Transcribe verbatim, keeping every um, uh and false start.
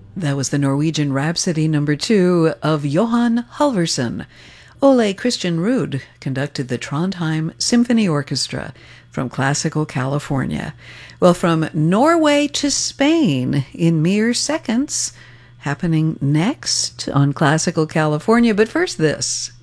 That was the Norwegian Rhapsody number two of Johan Halvorsen. Ole Christian Ruud conducted the Trondheim Symphony Orchestra from classical California. Well, from Norway to Spain in mere seconds, happening next on classical California. But first this.